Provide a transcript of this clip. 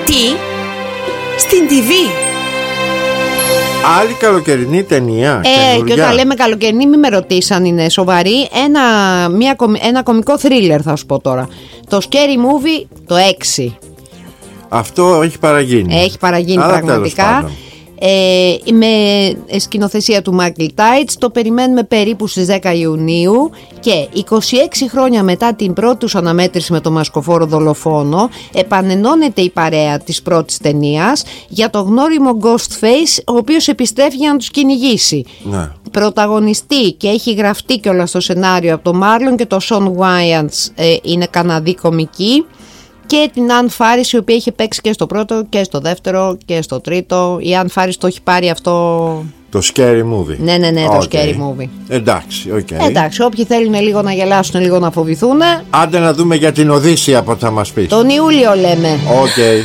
Τι? Στην TV? Άλλη καλοκαιρινή ταινία. Και όταν λέμε καλοκαιρινή, μην με ρωτήσει αν είναι σοβαρή. Ένα κωμικό θρίλερ θα σου πω τώρα. Το Scary Movie το 6. Αυτό έχει παραγίνει. Έχει παραγίνει πραγματικά. Με σκηνοθεσία του Michael Tides. Το περιμένουμε περίπου στις 10 Ιουνίου. Και 26 χρόνια μετά την πρώτη τους αναμέτρηση με το μασκοφόρο δολοφόνο, επανενώνεται η παρέα της πρώτης ταινίας για το γνώριμο Ghostface, ο οποίος επιστρέφει για να τους κυνηγήσει. Ναι. Πρωταγωνιστή και έχει γραφτεί κιόλας στο σενάριο από τον Marlon και το Sean Wyans, είναι Καναδή κομική. Και την Αν Φάρις, η οποία είχε παίξει και στο πρώτο και στο δεύτερο και στο τρίτο. Η Αν Φάρις το έχει πάρει αυτό. Το Scary Movie. Ναι, το Scary Movie. Εντάξει, εντάξει, όποιοι θέλουν λίγο να γελάσουν, λίγο να φοβηθούν. Άντε να δούμε για την Οδύσσεια από θα μας πεις. Τον Ιούλιο λέμε.